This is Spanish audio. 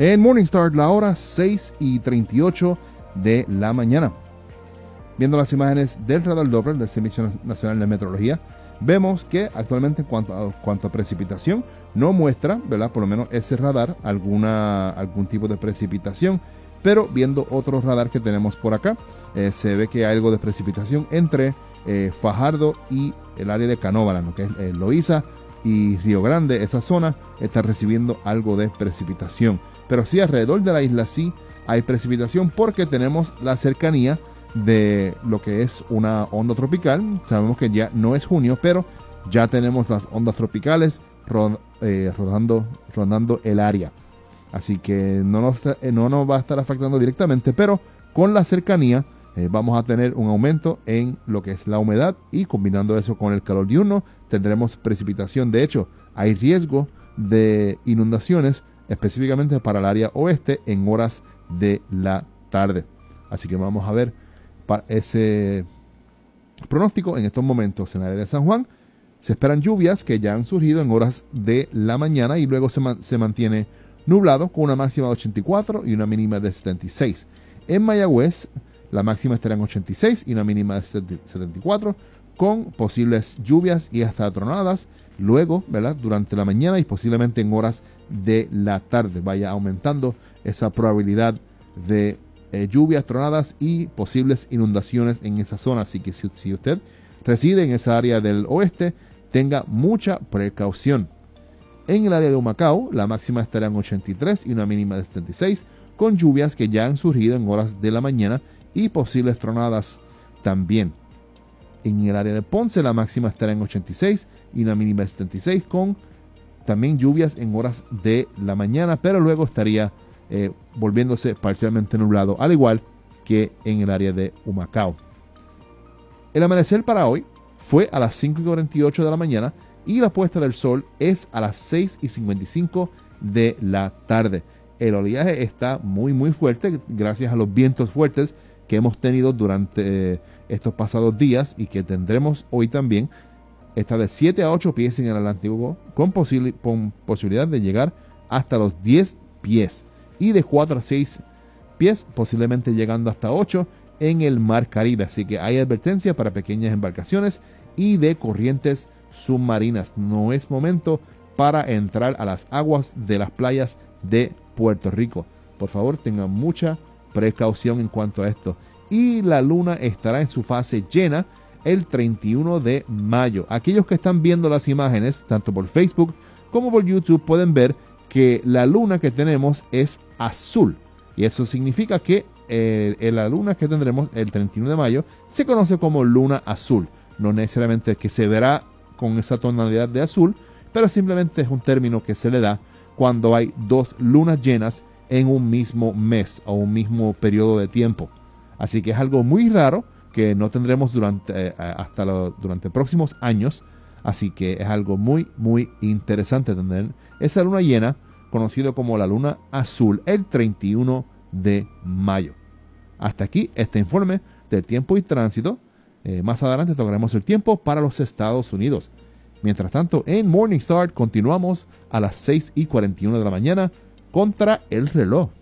En Morningstar, la hora 6:38 de la mañana. Viendo las imágenes del radar Doppler del Servicio Nacional de Meteorología, vemos que actualmente en cuanto a precipitación no muestra, ¿verdad?, por lo menos ese radar, algún tipo de precipitación. Pero viendo otro radar que tenemos por acá, se ve que hay algo de precipitación entre Fajardo y el área de Canóvara, ¿no?, que es Loíza y Río Grande. Esa zona está recibiendo algo de precipitación. Pero sí, alrededor de la isla sí hay precipitación porque tenemos la cercanía de lo que es una onda tropical. Sabemos que ya no es junio, pero ya tenemos las ondas tropicales rondando el área. Así que no nos va a estar afectando directamente, pero con la cercanía vamos a tener un aumento en lo que es la humedad, y combinando eso con el calor diurno tendremos precipitación. De hecho, hay riesgo de inundaciones específicamente para el área oeste en horas de la tarde. Así que vamos a ver ese pronóstico en estos momentos. En el área de San Juan se esperan lluvias que ya han surgido en horas de la mañana y luego se mantiene nublado con una máxima de 84 y una mínima de 76. En Mayagüez la máxima estará en 86 y una mínima de 74, con posibles lluvias y hasta tronadas luego, ¿verdad?, durante la mañana y posiblemente en horas de la tarde. Vaya aumentando esa probabilidad de lluvias, tronadas y posibles inundaciones en esa zona. Así que si usted reside en esa área del oeste, tenga mucha precaución. En el área de Humacao, la máxima estará en 83 y una mínima de 76, con lluvias que ya han surgido en horas de la mañana y posibles tronadas también. En el área de Ponce, la máxima estará en 86 y una mínima de 76, con también lluvias en horas de la mañana, pero luego estaría volviéndose parcialmente nublado, al igual que en el área de Humacao. El amanecer para hoy fue a las 5:48 de la mañana y la puesta del sol es a las 6:55 de la tarde. El oleaje está muy fuerte gracias a los vientos fuertes que hemos tenido durante estos pasados días y que tendremos hoy también. Está de 7 a 8 pies en el Atlántico, con posibilidad de llegar hasta los 10 pies, y de 4 a 6 pies, posiblemente llegando hasta 8 en el Mar Caribe. Así que hay advertencia para pequeñas embarcaciones y de corrientes submarinas. No es momento para entrar a las aguas de las playas de Puerto Rico. Por favor, tengan mucha precaución en cuanto a esto. Y la luna estará en su fase llena el 31 de mayo. Aquellos que están viendo las imágenes, tanto por Facebook como por YouTube, pueden ver que la luna que tenemos es azul. Y eso significa que la luna que tendremos el 31 de mayo se conoce como luna azul. No necesariamente que se verá con esa tonalidad de azul, pero simplemente es un término que se le da cuando hay dos lunas llenas en un mismo mes o un mismo periodo de tiempo. Así que es algo muy raro que no tendremos durante próximos años. Así que es algo muy interesante tener esa luna llena, conocido como la luna azul, el 31 de mayo. Hasta aquí este informe del tiempo y tránsito. Más adelante tocaremos el tiempo para los Estados Unidos. Mientras tanto, en Morning Start continuamos a las 6:41 de la mañana contra el reloj.